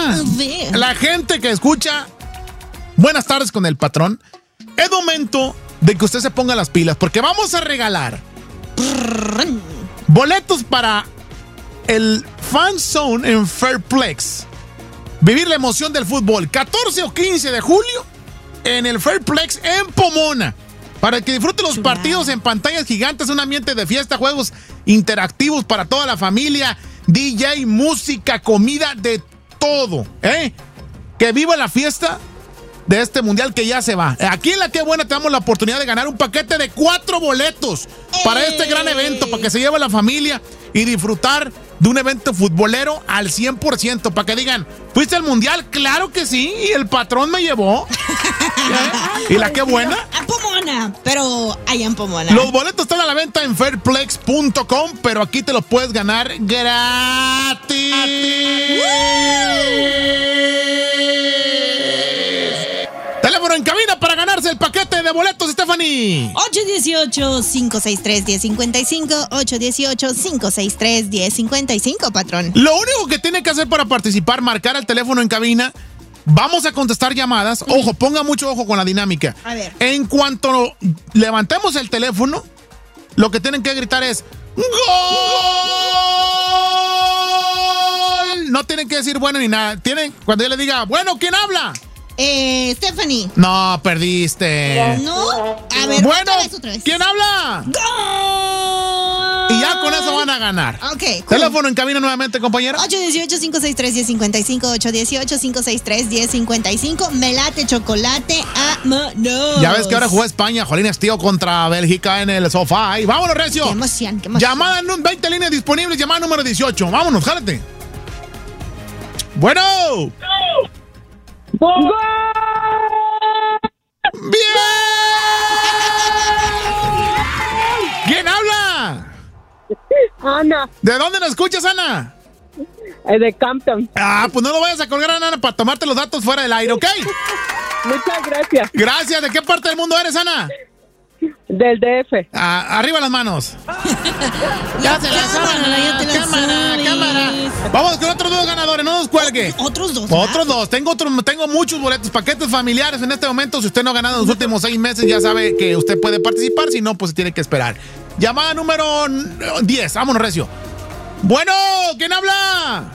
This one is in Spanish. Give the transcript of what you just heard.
A ver. La gente que escucha Buenas tardes con el patrón, es momento de que usted se ponga las pilas, porque vamos a regalar boletos para el Fan Zone en Fairplex. Vivir la emoción del fútbol, 14 o 15 de julio en el Fairplex en Pomona. Para que disfrute los partidos en pantallas gigantes, un ambiente de fiesta, juegos interactivos para toda la familia, DJ, música, comida, de todo, ¿eh? Que viva la fiesta de este mundial que ya se va. Aquí en La Qué Buena te damos la oportunidad de ganar un paquete de 4 boletos para este gran evento, para que se lleve la familia y disfrutar de un evento futbolero al 100%, para que digan, ¿fuiste al mundial? Claro que sí, y el patrón me llevó. ¿Y La Qué Buena? A Pomona, pero allá en Pomona. Los boletos están a la venta en fairplex.com, pero aquí te los puedes ganar gratis. Teléfono en cabina para ganarse el paquete de boletos, Stephanie. 818-563-1055. 818-563-1055, patrón. Lo único que tiene que hacer para participar, marcar el teléfono en cabina. Vamos a contestar llamadas. Ojo, ponga mucho ojo con la dinámica. A ver. En cuanto levantemos el teléfono, lo que tienen que gritar es ¡Gol! No tienen que decir bueno ni nada. Cuando yo le diga, bueno, ¿quién habla? Stephanie. No, perdiste. No. A ver, bueno, otra vez. ¿Quién habla? ¡Gol! Y ya con eso van a ganar. Ok. Cool. Teléfono en cabina nuevamente, compañero. 818-563-1055. 818-563-1055. Melate, chocolate, vámonos. Ya ves que ahora jugó España, Jolín Estío contra Bélgica en el sofá. Y vámonos, Recio. Qué emoción, qué emoción. Llamada en 20 líneas disponibles, llamada número 18. Vámonos, jálate. Bueno. ¡Gol! ¡Bien! ¿Quién habla? Ana. ¿De dónde nos escuchas, Ana? De Campton. Ah, pues no lo vayas a colgar a Ana para tomarte los datos fuera del aire, ¿ok? Muchas gracias. Gracias. ¿De qué parte del mundo eres, Ana? Del DF. Arriba las manos. Ya te la sabes. Cámara. Vamos con otros 2 ganadores, no nos cuelgue. Otros 2. Otros 2. Tengo muchos boletos, paquetes familiares en este momento. Si usted no ha ganado en los últimos 6 meses, ya sabe que usted puede participar. Si no, pues tiene que esperar. Llamada número 10. Vámonos, Recio. Bueno, ¿quién habla?